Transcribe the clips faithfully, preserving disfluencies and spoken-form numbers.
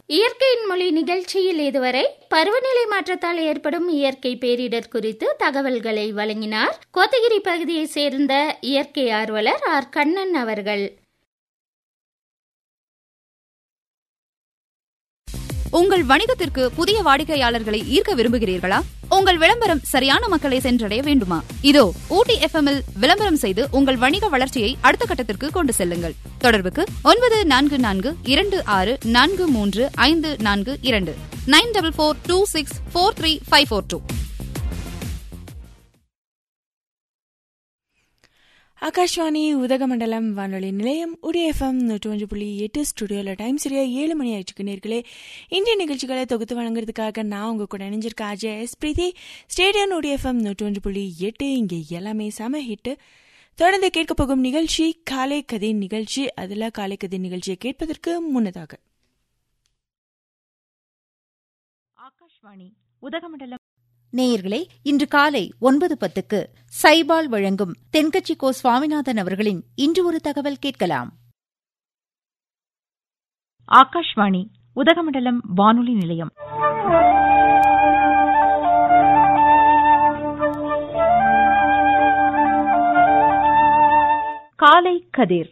இயற்கையின் மொழி நிகழ்ச்சியில் இதுவரை பருவநிலை மாற்றத்தால் ஏற்படும் இயற்கை பேரிடர் குறித்து தகவல்களை வழங்கினார் கோத்தகிரி பகுதியைச் சேர்ந்த இயற்கை ஆர்வலர் ஆர் கண்ணன் அவர்கள். உங்கள் வணிகத்திற்கு புதிய வாடிக்கையாளர்களை ஈர்க்க விரும்புகிறீர்களா? உங்கள் விளம்பரம் சரியான மக்களை சென்றடைய வேண்டுமா? இதோ ஊட்டி எஃப்எம் இல் விளம்பரம் செய்து உங்கள் வணிக வளர்ச்சியை அடுத்த கட்டத்திற்கு கொண்டு செல்லுங்கள். தொடர்புக்கு ஒன்பது நான்கு நான்கு இரண்டு ஆறு நான்கு மூன்று ஐந்து நான்கு இரண்டு nine double four two six four three five four two. Akashvani Udhagamandalam வானொலி நிலையம் உடைய எஃப்எம் நூற்றி ஒன்று புள்ளி எட்டு ஸ்டுடியோவில் டைம் சரியா ஏழு மணி ஆயிடுச்சு நேர்களே. இந்திய நிகழ்ச்சிகளை தொகுத்து வழங்குறதுக்காக நான் உங்க கூட இணைஞ்சிருக்கேன் அஜய் எஸ் பிரீதி. ஸ்டேடியம் உடைய எஃப்எம் நூற்றி ஒன்று புள்ளி எட்டு இங்கே எல்லாமே செம ஹிட்டு. தொடர்ந்து கேட்க போகும் நிகழ்ச்சி காலை கதை நிகழ்ச்சி. அதில் காலை கதை நிகழ்ச்சியை கேட்பதற்கு முன்னதாக ஆகாஷ்வாணி உதகமண்டலம் நேயர்களே, இன்று காலை ஒன்பது பத்துக்கு சைபால் வழங்கும் தென்கட்சி கோ சுவாமிநாதன் அவர்களின் இன்று ஒரு தகவல் கேட்கலாம். ஆகாஷ்வாணி உதகமண்டலம் வானொலி நிலையம். காலை கதிர்.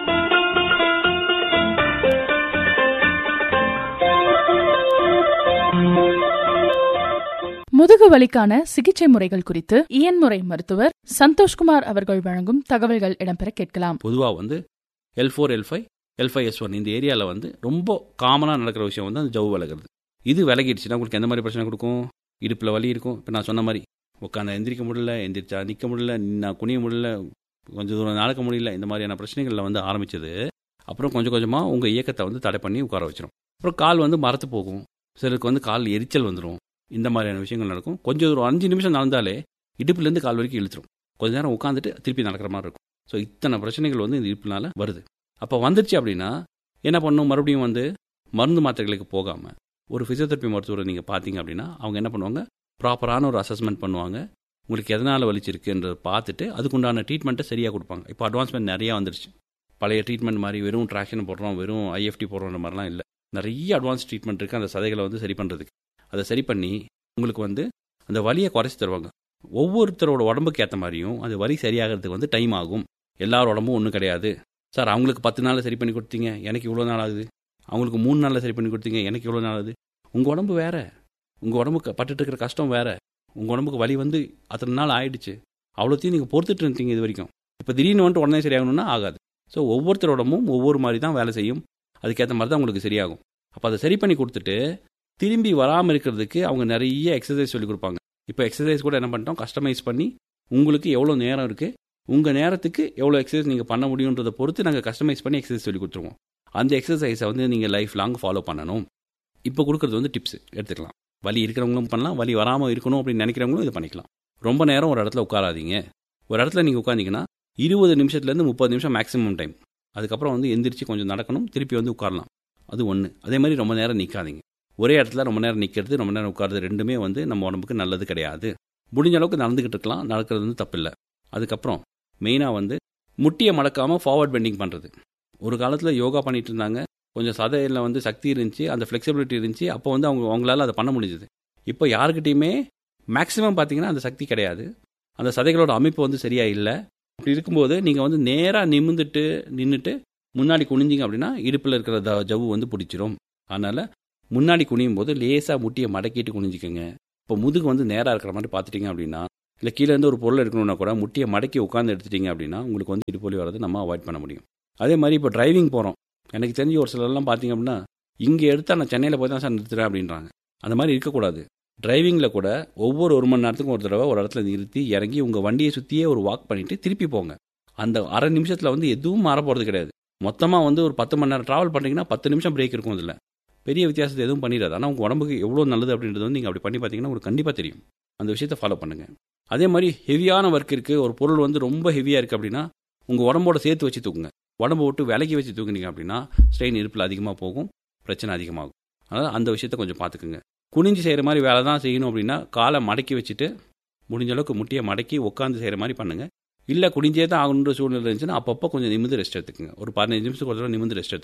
முதுகு வலிக்கான சிகிச்சை முறைகள் குறித்து இயன்முறை மருத்துவர் சந்தோஷ்குமார் அவர்கள் வழங்கும் தகவல்கள் இடம்பெற கேட்கலாம். பொதுவாக வந்து L four L five L five S one இந்த ஏரியாவில் வந்து ரொம்ப காமனாக நடக்கிற விஷயம் வந்து அந்த ஜவ்வு விலகிறது. இது விலகிடுச்சுன்னா உங்களுக்கு எந்த மாதிரி பிரச்சனை கொடுக்கும்? இடுப்பில் வலி இருக்கும். இப்போ நான் சொன்ன மாதிரி உட்காந்து எந்திரிக்க முடியல, எந்திரிச்சா நிற்க முடியல, நான் குனிய முடியல, கொஞ்சம் தூரம் நடக்க முடியல, இந்த மாதிரியான பிரச்சனைகளில் வந்து ஆரம்பிச்சது. அப்புறம் கொஞ்சம் கொஞ்சமாக உங்கள் இயக்கத்தை வந்து தடை பண்ணி உட்கார வச்சிடும். அப்புறம் கால் வந்து மரத்து போகும், சிலருக்கு வந்து கால் எரிச்சல் வந்துடும். இந்த மாதிரியான விஷயங்கள் நடக்கும். கொஞ்சம் ஒரு அஞ்சு நிமிஷம் நடந்தாலே இடுப்புலேருந்து கால் வரைக்கும் இழுத்துரும். கொஞ்ச நேரம் உட்காந்துட்டு திருப்பி நடக்கிற மாதிரி இருக்கும். ஸோ இத்தனை பிரச்சனைகள் வந்து இந்த இடுப்புனால வருது. அப்போ வந்துருச்சு அப்படின்னா என்ன பண்ணணும்? மறுபடியும் வந்து மருந்து மாத்திரைகளுக்கு போகாமல் ஒரு ஃபிசியோதெரப்பி மருத்துவரை நீங்கள் பார்த்தீங்க அப்படின்னா அவங்க என்ன பண்ணுவாங்க? ப்ராப்பரான ஒரு அசஸ்மெண்ட் பண்ணுவாங்க. உங்களுக்கு எதனால் வலிச்சிருக்குன்றதை பார்த்துட்டு அதுக்குண்டான ட்ரீட்மெண்ட்டை சரியாக கொடுப்பாங்க. இப்போ அட்வான்ஸ்மெண்ட் நிறையா வந்துருச்சு. பழைய ட்ரீட்மெண்ட் மாதிரி வெறும் ட்ராக்ஷன் போடுறோம், வெறும் ஐஎஃப்டி போடுறோன்ற மாதிரிலாம் இல்லை. நிறைய அட்வான்ஸ் ட்ரீட்மெண்ட் இருக்குது அந்த சதைகளை வந்து சரி பண்ணுறதுக்கு. அதை சரி பண்ணி உங்களுக்கு வந்து அந்த வலியை குறைச்சி தருவாங்க. ஒவ்வொருத்தரோட உடம்புக்கு ஏற்ற மாதிரியும் அந்த வலி சரியாகிறதுக்கு வந்து டைம் ஆகும். எல்லாரோட உடம்பும் ஒன்றும் கிடையாது. சார் அவங்களுக்கு பத்து நாளில் சரி பண்ணி கொடுத்தீங்க, எனக்கு இவ்வளோ நாள் ஆகுது. அவங்களுக்கு மூணு நாளில் சரி பண்ணி கொடுத்தீங்க, எனக்கு இவ்வளோ நாள் ஆகுது. உங்கள் உடம்பு வேறு, உங்கள் உடம்புக்கு பட்டுட்டு இருக்கிற கஷ்டம் வேறு. உங்கள் உடம்புக்கு வலி வந்து அத்தனை நாள் ஆயிடுச்சு, அவ்வளோத்தையும் நீங்கள் பொறுத்துட்டு இருந்தீங்க இது வரைக்கும். இப்போ திடீர்னு வந்துட்டு உடனே சரியாகணும்னா ஆகாது. ஸோ ஒவ்வொருத்தரோடமும் ஒவ்வொரு மாதிரி தான் வேலை செய்யும். அதுக்கேற்ற மாதிரி தான் உங்களுக்கு சரியாகும். அப்போ அதை சரி பண்ணி கொடுத்துட்டு திரும்பி வராமல் இருக்கிறதுக்கு அவங்க நிறைய எக்ஸசைஸ் சொல்லி கொடுப்பாங்க. இப்போ எக்ஸசைஸ் கூட என்ன பண்ணிட்டோம்? கஸ்டமைஸ் பண்ணி உங்களுக்கு எவ்வளோ நேரம் இருக்குது, உங்கள் நேரத்துக்கு எவ்வளோ எக்ஸசைஸ் நீங்கள் பண்ண முடியுன்றதை பொறுத்து நாங்கள் கஸ்டமைஸ் பண்ணி எக்ஸசைஸ் சொல்லி கொடுத்துருவோம். அந்த எக்ஸசைஸை வந்து நீங்கள் லைஃப் லாங் ஃபாலோ பண்ணணும். இப்போ கொடுக்குறது வந்து டிப்ஸ் எடுத்துக்கலாம். வலி இருக்கிறவங்களும் பண்ணலாம், வலி வராமல் இருக்கணும் அப்படின்னு நினைக்கிறவங்களும் இது பண்ணிக்கலாம். ரொம்ப நேரம் ஒரு இடத்துல உட்காராதீங்க. ஒரு இடத்துல நீங்கள் உட்காந்திங்கன்னா இருபது நிமிஷத்துலேருந்து முப்பது நிமிஷம் மேக்ஸிமம் டைம். அதுக்கப்புறம் வந்து எந்திரிச்சு கொஞ்சம் நடக்கணும், திருப்பி வந்து உட்காரலாம். அது ஒன்று. அதே மாதிரி ரொம்ப நேரம் நிற்காதீங்க. ஒரே இடத்துல ரொம்ப நேரம் நிற்கிறது, ரொம்ப நேரம் உட்காருறது ரெண்டுமே வந்து நம்ம உடம்புக்கு நல்லது கிடையாது. முடிஞ்ச அளவுக்கு நடந்துக்கிட்டு இருக்கலாம், நடக்கிறது வந்து தப்பில்லை. அதுக்கப்புறம் மெயினாக வந்து முட்டியை மடக்காமல் ஃபார்வர்ட் பெண்டிங் பண்ணுறது. ஒரு காலத்தில் யோகா பண்ணிகிட்டு இருந்தாங்க, கொஞ்சம் சதையில் வந்து சக்தி இருந்துச்சு, அந்த ஃப்ளெக்சிபிலிட்டி இருந்துச்சு. அப்போ வந்து அவங்க அவங்களால அதை பண்ண முடிஞ்சது. இப்போ யாருக்கிட்டையுமே மேக்ஸிமம் பார்த்தீங்கன்னா அந்த சக்தி கிடையாது, அந்த சதைகளோட அமைப்பு வந்து சரியாக இல்லை. அப்படி இருக்கும்போது நீங்கள் வந்து நேராக நிமிந்துட்டு நின்றுட்டு முன்னாடி குனிஞ்சிங்க அப்படின்னா இடுப்பில் இருக்கிற த ஜவ்வு வந்து பிடிச்சிரும். அதனால் முன்னாடி குனியும் போது லேசாக முட்டியை மடக்கிட்டு குனிஞ்சிக்கோங்க. இப்போ முதுகு வந்து நேராக இருக்கிற மாதிரி பார்த்துட்டிங்க அப்படின்னா, இல்லை கீழேருந்து ஒரு பொருள் எடுக்கணும்னா கூட முட்டியை மடக்கி உட்காந்து எடுத்துட்டிங்க அப்படின்னா உங்களுக்கு வந்து இடுப்பு வலி வரது நம்ம அவாய்ட் பண்ண முடியும். அதே மாதிரி இப்போ டிரைவிங் போகிறோம், எனக்கு தெரிஞ்சு ஒரு சிலர்லாம் பார்த்தீங்க அப்படின்னா இங்கே எடுத்தால் நான் சென்னையில் போய் தான் சார் நிறுத்துறேன் அப்படின்றாங்க. அந்த மாதிரி இருக்கக்கூடாது. டிரைவிங்கில் கூட ஒவ்வொரு ஒரு மணி நேரத்துக்கும் ஒரு தடவை ஒரு இடத்துல நிறுத்தி இறங்கி உங்கள் வண்டியை சுற்றியே ஒரு வாக் பண்ணிவிட்டு திருப்பி போங்க. அந்த அரை நிமிஷத்தில் வந்து எதுவும் மாற போகிறது கிடையாது. மொத்தமாக வந்து ஒரு பத்து மணி நேரம் ட்ராவல் பண்ணிங்கன்னா பத்து நிமிஷம் பிரேக் இருக்கும். அதில் பெரிய வித்தியாசத்தை எதுவும் பண்ணிடாது. ஆனால் உங்கள் உடம்புக்கு எவ்வளோ நல்லது அப்படின்றது வந்து நீங்கள் அப்படி பண்ணி பார்த்தீங்கன்னா உங்களுக்கு கண்டிப்பாக தெரியும். அந்த விஷயத்தை ஃபாலோ பண்ணுங்கள். அதே மாதிரி ஹெவியான ஒர்க் இருக்குது, ஒரு பொருள் வந்து ரொம்ப ஹெவியாக இருக்குது அப்படின்னா உங்கள் உடம்போட சேர்த்து வச்சு தூக்குங்க. உடம்பை விட்டு விலக்கி வச்சு தூக்குனீங்க அப்படின்னா ஸ்ட்ரெயின் இடுப்பில் அதிகமாக போகும், பிரச்சனை அதிகமாகும். அதனால் அந்த விஷயத்தை கொஞ்சம் பார்த்துக்குங்க. குனிஞ்சு செய்கிற மாதிரி வேலை தான் செய்யணும் அப்படின்னா காலை மடக்கி வச்சுட்டு முடிஞ்ச அளவுக்கு முட்டியை மடக்கி உட்காந்து செய்கிற மாதிரி பண்ணுங்கள். இல்லை குனிஞ்சே தான் ஆகணுன்ற சூழ்நிலை இருந்துச்சுன்னா அப்பப்போ கொஞ்சம் நிமிந்து ரெஸ்ட் எடுத்துக்குங்க. ஒரு பதினஞ்சு நிமிஷத்துக்கு ஒரு தடவை நிமிந்து ரெஸ்ட் எடுத்துக்குங்க.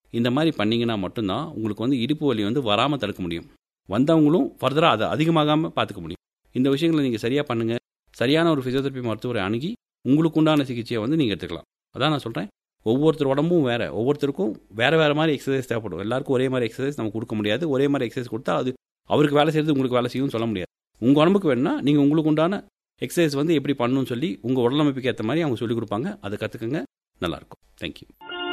இந்த மாதிரி பண்ணிங்கன்னா மட்டும்தான் உங்களுக்கு வந்து இடுப்பு வலி வந்து வராமல் தடுக்க முடியும். வந்தவங்களும் ஃபர்தராக அதை அதிகமாகாமல் பார்த்துக்க முடியும். இந்த விஷயங்களை நீங்கள் சரியாக பண்ணுங்கள். சரியான ஒரு ஃபிசியோதெரப்பி மருத்துவரை அணுகி உங்களுக்கு உண்டான சிகிச்சையை வந்து நீங்கள் எடுத்துக்கலாம். அதான் நான் சொல்கிறேன், ஒவ்வொருத்தர் உடம்பும் வேறு, ஒவ்வொருத்தருக்கும் வேறு வேறு மாதிரி எக்ஸசைஸ் தேவைப்படும். எல்லாருக்கும் ஒரே மாதிரி எக்ஸசைஸ் நம்ம கொடுக்க முடியாது. ஒரே மாதிரி எக்ஸசைஸ் கொடுத்தா அது அவருக்கு வேலை செய்கிறது உங்களுக்கு வேலை செய்யும்னு சொல்ல முடியாது. உங்கள் உடம்புக்கு வேணும்னா நீங்கள் உங்களுக்கு உண்டான எக்ஸசைஸ் வந்து எப்படி பண்ணணும்னு சொல்லி உங்கள் உடலமைப்புக்கு ஏற்ற மாதிரி அவங்க சொல்லிக் கொடுப்பாங்க. அதை கற்றுக்குங்க, நல்லாயிருக்கும். தேங்க்யூ.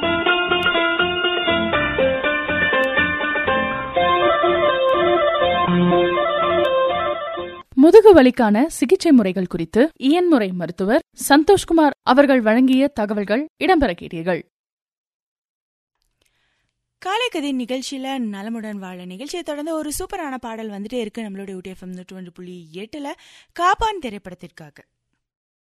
முதுகு வலிக்கான சிகிச்சை முறைகள் குறித்து இயன்முறை மருத்துவர் சந்தோஷ்குமார் அவர்கள் வழங்கிய தகவல்கள் இடம்பெற கேட்டீர்கள். காலை கதிர் நிகழ்ச்சியில நலமுடன் வாழ நிகழ்ச்சியை தொடர்ந்து ஒரு சூப்பரான பாடல் வந்துட்டே இருக்கு நம்மளுடைய ஊட்டி எஃப்எம் தொண்ணூற்றி ஒன்று புள்ளி எட்டுல காப்பான் திரைப்படத்திற்காக.